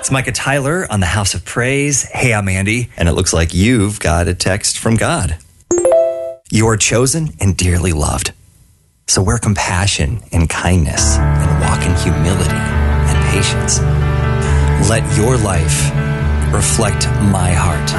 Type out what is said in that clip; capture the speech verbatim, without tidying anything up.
It's Micah Tyler on the House of Praise. Hey, I'm Andy, and it looks like you've got a text from God. You're chosen and dearly loved. So wear compassion and kindness and walk in humility and patience. Let your life reflect my heart.